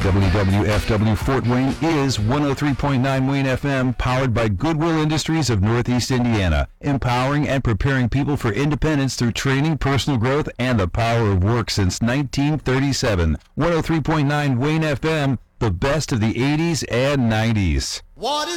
WWFW Fort Wayne is 103.9 Wayne FM, powered by Goodwill Industries of Northeast Indiana, empowering and preparing people for independence through training, personal growth, and the power of work since 1937. 103.9 Wayne FM, the best of the 80s and 90s. What is